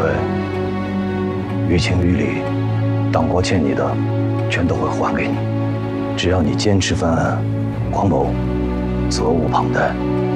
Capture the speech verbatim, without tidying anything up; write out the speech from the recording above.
奎，于情于理，党国欠你的，全都会还给你。只要你坚持犯案，匡某责无旁贷。